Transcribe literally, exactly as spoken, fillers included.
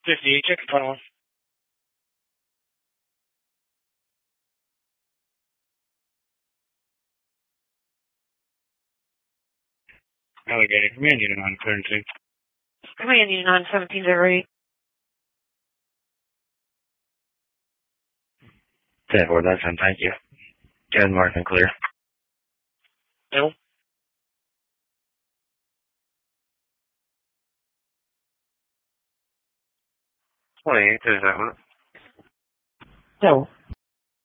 fifty-eight, check your phone. Alligator, command unit on currency. Command unit on seventeen zero eight. ten four, that's fine, thank you. Ken Martin, clear. No. twenty-eight, is that one? No.